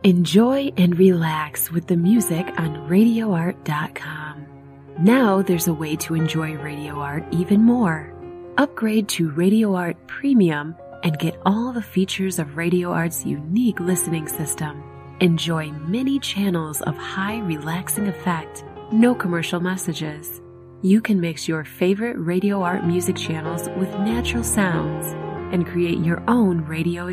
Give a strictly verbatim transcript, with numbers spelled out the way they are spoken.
Enjoy and relax with the music on radio art dot com. Now there's a way to enjoy Radio Art even more. Upgrade to Radio Art Premium and get all the features of Radio Art's unique listening system. Enjoy many channels of high relaxing effect, no commercial messages. You can mix your favorite Radio Art music channels with natural sounds and create your own radio